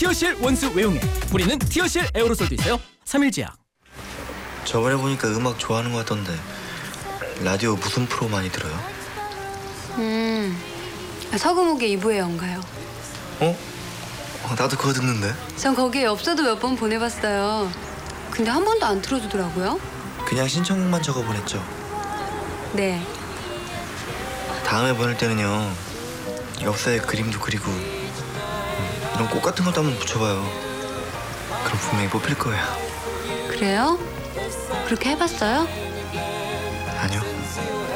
티어실 원수 외용액. 뿌리는 티어실 에어로솔도 있어요. 3일제약. 저번에 보니까 음악 좋아하는 것 같던데 라디오 무슨 프로 많이 들어요? 서금욱의 이브의 연가요. 나도 그거 듣는데. 전 거기에 엽서도 몇 번 보내봤어요. 근데 한 번도 안 틀어주더라고요. 그냥 신청곡만 적어보냈죠. 네. 다음에 보낼 때는요 엽서에 그림도 그리고 이런 꽃 같은 것도 한번 붙여봐요. 그럼 분명히 뽑힐 거예요. 그래요? 그렇게 해봤어요? 아니요.